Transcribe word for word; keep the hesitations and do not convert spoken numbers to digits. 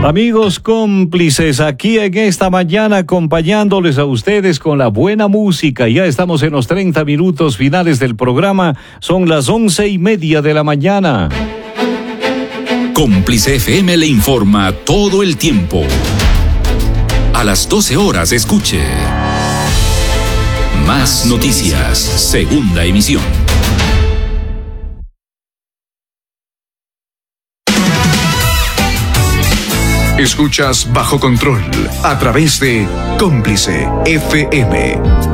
Amigos cómplices, aquí en esta mañana acompañándoles a ustedes con la buena música. Ya estamos en los treinta minutos finales del programa. Son las once y media de la mañana. Cómplice F M le informa todo el tiempo. A las doce horas escuche Más Noticias, segunda emisión. Escuchas Bajo Control a través de Cómplice F M.